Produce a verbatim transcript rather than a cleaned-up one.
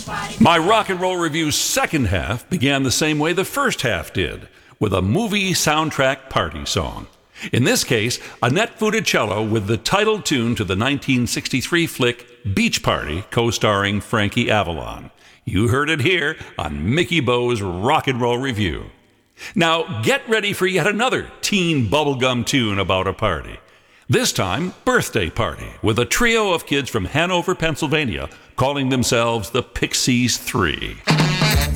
My rock and roll review's second half began the same way the first half did, with a movie soundtrack party song. In this case, Annette Funicello with the title tune to the nineteen sixty-three flick Beach Party, co-starring Frankie Avalon. You heard it here on Mickey Bo's Rock and Roll Review. Now, get ready for yet another teen bubblegum tune about a party. This time, Birthday Party, with a trio of kids from Hanover, Pennsylvania, calling themselves the Pixies Three.